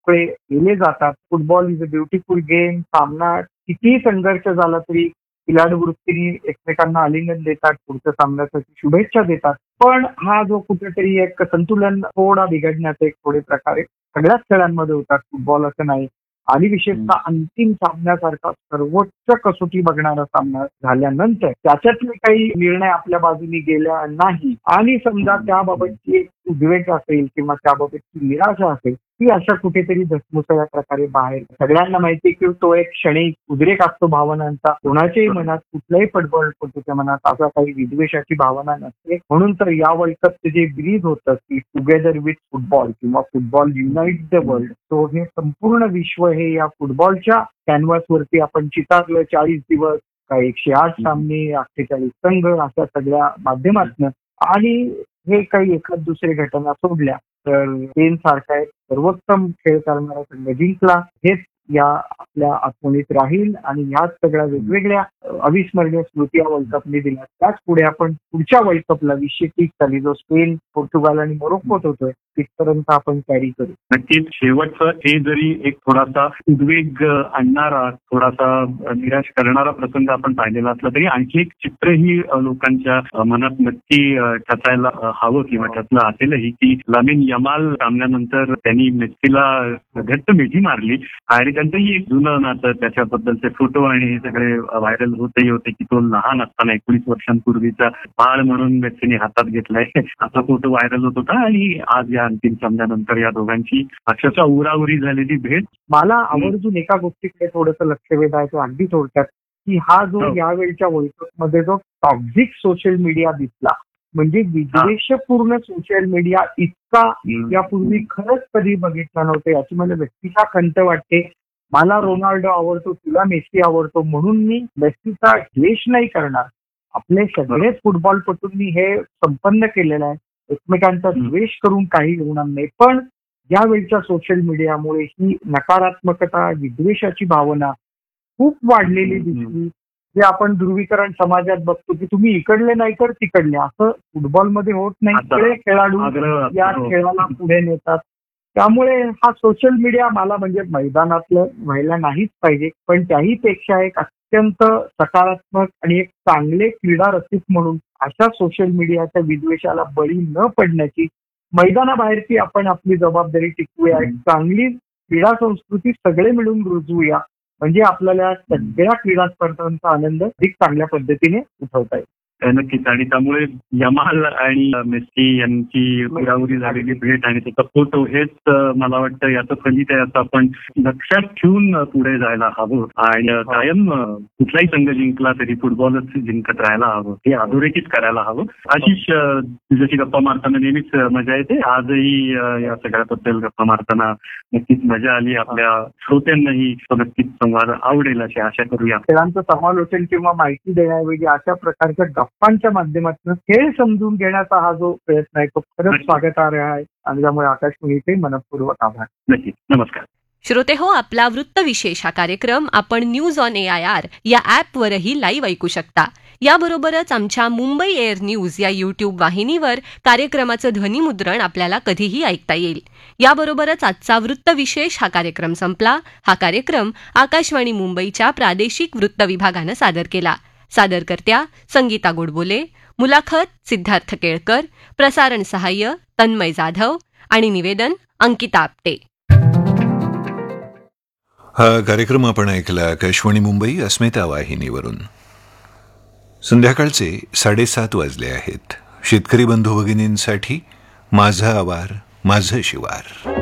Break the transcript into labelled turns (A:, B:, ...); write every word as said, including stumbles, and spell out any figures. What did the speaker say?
A: तुकडे केले जातात. Football is a beautiful game. सामना कितीही संघर्ष झाला तरी खिलाडू वृत्तीने एकमेकांना आलिंगन देतात, पुढच्या सामन्यासाठी शुभेच्छा देतात. पण हा जो कुठेतरी एक संतुलन थोडा बिघडण्याचे एक थोडे प्रकारे सगळ्याच खेळांमध्ये होतात. फुटबॉल असं नाही. आणि विशेषतः अंतिम सामन्यासारखा सर्वोच्च कसोटी बघणारा सामना झाल्यानंतर त्याच्यातले काही निर्णय आपल्या बाजूने गेल्या नाही आणि समजा त्याबाबतची एक उद्वेग असेल किंवा त्याबाबतची निराशा असेल ती अशा कुठेतरी धसमुसळ्या प्रकारे बाहेर. सगळ्यांना माहिती की तो एक क्षणिक उद्रेक असतो भावनांचा. कोणाच्याही मनात कुठल्याही फुटबॉलपटूच्या मनात असा काही विद्वेषाची भावना नसते. म्हणून तर या वर्ल्ड कपचं जे ब्रीज होतं की टुगेदर विथ फुटबॉल किंवा फुटबॉल युनाइट द वर्ल्ड, तो हे संपूर्ण विश्व हे या फुटबॉलच्या कॅनव्हासवरती आपण चितारलं. चाळीस दिवस काय एकशे आठ सामने, अठ्ठेचाळीस संघ अशा सगळ्या माध्यमातून. आणि हे काही एखाद दुसरी घटना सोडल्या तर स्पेन सारखा एक सर्वोत्तम खेळ करणारा संघ जिंकला हेच या आपल्या आठवणीत राहील. आणि ह्याच सगळ्या वेगवेगळ्या अविस्मरणीय स्मृती या वर्ल्ड कपने दिल्या. त्याच पुढे आपण पुढच्या वर्ल्ड कपला वीसशे तीस साली जो स्पेन, पोर्तुगाल आणि मोरोक्कोत होतोय तिथपर्यंत आपण कॅरी करू.
B: नक्कीच शेवटचं हे जरी एक थोडासा उद्वेग आणणारा, थोडासा निराश करणारा प्रसंग आपण पाहिलेला असला तरी आणखी एक चित्रही लोकांच्या मनात नक्की ठसायला हवं किंवा ठसलं असेलही की लामिन यमाल सामन्यानंतर त्यांनी मेस्सीला घट्ट मिठी मारली आणि त्यांचंही एक जुनं नातं, त्याच्याबद्दलचे फोटो आणि हे सगळे व्हायरल होतेही होते की तो लहान असताना एकोणीस वर्षांपूर्वीचा बाळ म्हणून मेस्सीने हातात घेतलाय असा फोटो व्हायरल होत होता. आणि आज या अंतिम सामन्यानंतर या दोघांची अक्षरशः उराउरी झालेली भेट.
A: मला आवर्जून एका गोष्टीकडे थोडंसं लक्ष वेधायचं अगदी थोडक्यात की हा जो यावेळच्या वर्ल्ड कप मध्ये जो टॉक्झिक सोशल मीडिया दिसला, म्हणजे विद्वेषपूर्ण सोशल मीडिया इतका यापूर्वी खरंच कधी बघितला नव्हतं. याची मला व्यक्तिशः खंत वाटते. मला रोनाल्डो आवडतो, तुला मेस्सी आवडतो म्हणून मी मेस्सीचा द्वेष नाही करणार. आपले सगळेच फुटबॉलपटूंनी हे संपन्न केलेलं आहे. एकमेकांचा द्वेष करून काही होणार नाही. पण यावेळच्या सोशल मीडियामुळे ही नकारात्मकता, विद्वेषाची भावना खूप वाढलेली दिसली. जे आपण ध्रुवीकरण समाजात बघतो की तुम्ही इकडले नाही तर तिकडले, असं फुटबॉलमध्ये होत नाही. सगळे खेळाडू या खेळाला पुढे नेतात. त्यामुळे हा सोशल मीडिया मला म्हणजे मैदानातलं व्हायला नाहीच पाहिजे. पण त्याही पेक्षा एक अत्यंत सकारात्मक आणि एक चांगले क्रीडा रसिक म्हणून अशा सोशल मीडियाच्या विद्वेषाला बळी न पडण्याची मैदानाबाहेरची आपण आपली जबाबदारी टिकवूया. एक चांगली क्रीडा संस्कृती सगळे मिळून रुजवूया, म्हणजे आपल्याला सगळ्या क्रीडा स्पर्धांचा आनंद अधिक चांगल्या पद्धतीने उठवता येईल.
B: नक्कीच. आणि त्यामुळे यमाल आणि मेस्सी यांची उराउरी झालेली भेट आणि त्याचा फोटो हेच मला वाटतं याचं फलित आहे असं आपण लक्षात ठेवून पुढे जायला हवं. आणि कायम कुठलाही संघ जिंकला तरी फुटबॉलच जिंकत राहायला हवं, हे अधोरेखित करायला हवं. आशिष, तुझ्याशी गप्पा मारताना नेहमीच मजा येते. आजही या सगळ्याबद्दल गप्पा मारताना नक्कीच मजा आली. आपल्या श्रोत्यांनाही नक्कीच संवाद आवडेल अशी आशा करूया.
A: खेळांचं समालोचन किंवा माहिती देण्याऐवजी अशा प्रकारच्या गप्पांच्या माध्यमातून खेळ समजून घेण्याचा हा जो प्रयत्न आहे तो खरंच स्वागतार्ह आहे. आणि त्यामुळे आकाशवाणीचे मनपूर्वक आभार.
B: नक्कीच. नमस्कार
C: श्रोते हो, आपला वृत्तविशेष हा कार्यक्रम आपण news on A I R या ॲपवरही लाईव्ह ऐकू शकता. याबरोबरच आमच्या मुंबई एअर न्यूज या यूट्यूब वाहिनीवर कार्यक्रमाचं ध्वनिमुद्रण आपल्याला कधीही ऐकता येईल. याबरोबरच आजचा वृत्तविशेष हा कार्यक्रम संपला. हा कार्यक्रम आकाशवाणी मुंबईच्या प्रादेशिक वृत्त विभागानं सादर केला. सादरकर्त्या संगीता गोडबोले, मुलाखत सिद्धार्थ केळकर, प्रसारण सहाय्य तन्मय जाधव आणि निवेदन अंकिता आपटे.
D: हा कार्यक्रम आपण ऐकला आकाशवाणी मुंबई अस्मिता वाहिनीवरून. संध्याकाळचे साडेसात वाजले आहेत. शेतकरी बंधू भगिनींसाठी माझा आवार माझं शिवार.